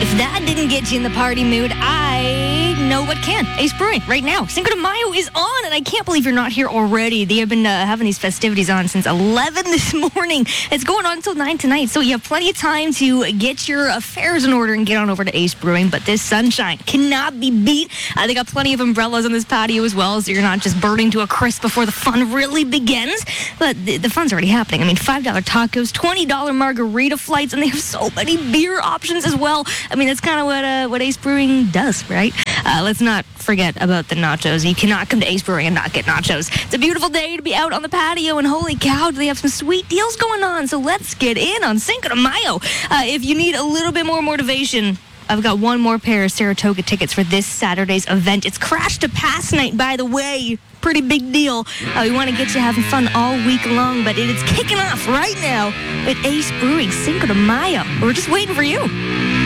If that didn't get you in the party mood, I know what can. Ace Brewing, right now. Cinco de Mayo is on, and I can't believe you're not here already. They have been having these festivities on since 11 this morning. It's going on until 9 tonight, so you have plenty of time to get your affairs in order and get on over to Ace Brewing. But this sunshine cannot be beat. They got plenty of umbrellas on this patio as well, so you're not just burning to a crisp before the fun really begins. But the fun's already happening. I mean, $5 tacos, $20 margarita flights, and they have so many beer options as well. I mean, that's kind of what Ace Brewing does, right? Let's not forget about the nachos. You cannot come to Ace Brewing and not get nachos. It's a beautiful day to be out on the patio, and holy cow, do they have some sweet deals going on. So let's get in on Cinco de Mayo. If you need a little bit more motivation, I've got one more pair of Saratoga tickets for this Saturday's event. It's Crash to Pass night, by the way. Pretty big deal. We want to get you having fun all week long, but it is kicking off right now at Ace Brewing Cinco de Mayo. We're just waiting for you.